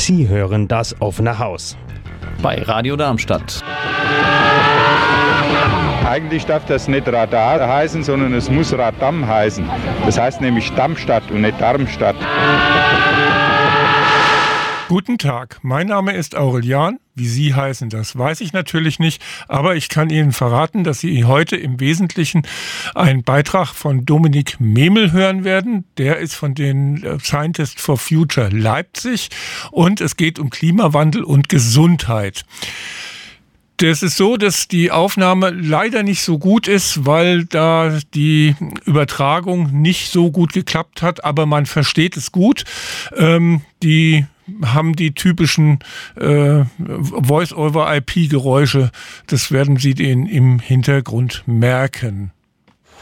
Sie hören das offene Haus bei Radio Darmstadt. Eigentlich darf das nicht Radar heißen, sondern es muss Radam heißen. Das heißt nämlich Darmstadt und nicht Darmstadt. Guten Tag, mein Name ist Aurelian. Wie Sie heißen, das weiß ich natürlich nicht, aber ich kann Ihnen verraten, dass Sie heute im Wesentlichen einen Beitrag von Dominik Memel hören werden. Der ist von den Scientists for Future Leipzig und es geht um Klimawandel und Gesundheit. Das ist so, dass die Aufnahme leider nicht so gut ist, weil da die Übertragung nicht so gut geklappt hat, aber man versteht es gut. Die haben die typischen Voice-over-IP-Geräusche, das werden Sie im Hintergrund merken.